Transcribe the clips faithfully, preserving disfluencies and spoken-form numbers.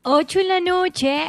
Ocho en la noche,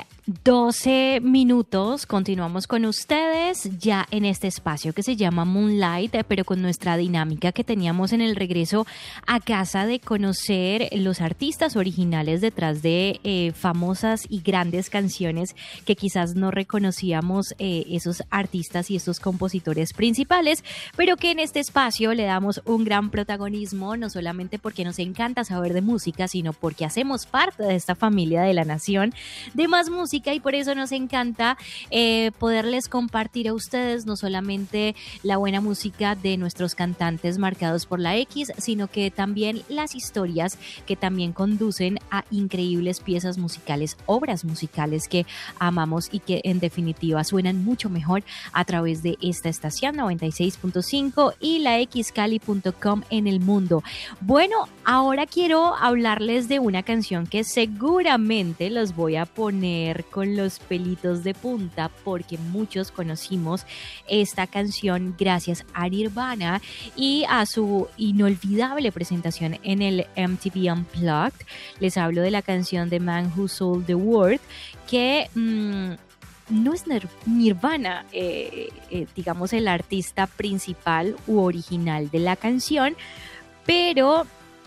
doce minutos. Continuamos con ustedes ya en este espacio que se llama Moonlight, eh, pero con nuestra dinámica que teníamos en el regreso a casa de conocer los artistas originales detrás de eh, famosas y grandes canciones que quizás no reconocíamos, eh, esos artistas y estos compositores principales, pero que en este espacio le damos un gran protagonismo, no solamente porque nos encanta saber de música, sino porque hacemos parte de esta familia de la nación de Más Música, y por eso nos encanta eh, poderles compartir a ustedes no solamente la buena música de nuestros cantantes marcados por la X, sino que también las historias que también conducen a increíbles piezas musicales, obras musicales que amamos y que en definitiva suenan mucho mejor a través de esta estación noventa y seis punto cinco y la x cali punto com en el mundo. Bueno, ahora quiero hablarles de una canción que seguramente los voy a poner con los pelitos de punta, porque muchos conocimos esta canción gracias a Nirvana y a su inolvidable presentación en el M T V Unplugged. Les hablo de la canción The Man Who Sold the World, que mmm, no es Nirvana, eh, eh, digamos, el artista principal u original de la canción, pero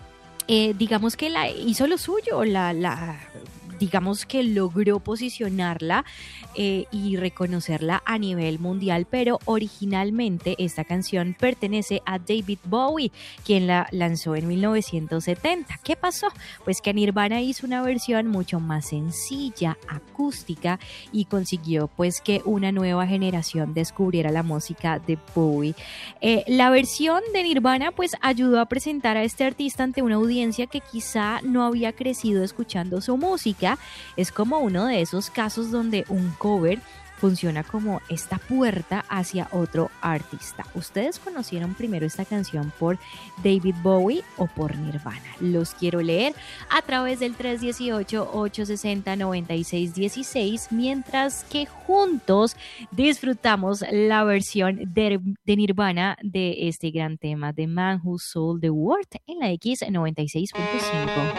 eh, digamos que la hizo lo suyo, la... la digamos que logró posicionarla eh, y reconocerla a nivel mundial, pero originalmente esta canción pertenece a David Bowie, quien la lanzó en mil novecientos setenta. ¿Qué pasó? Pues que Nirvana hizo una versión mucho más sencilla, acústica, y consiguió pues que una nueva generación descubriera la música de Bowie. Eh, la versión de Nirvana pues ayudó a presentar a este artista ante una audiencia que quizá no había crecido escuchando su música. Es como uno de esos casos donde un cover funciona como esta puerta hacia otro artista. ¿Ustedes conocieron primero esta canción por David Bowie o por Nirvana? Los quiero leer a través del tres uno ocho, ocho seis cero, nueve seis uno seis, mientras que juntos disfrutamos la versión de, de Nirvana de este gran tema, The Man Who Sold the World, en la X noventa y seis punto cinco.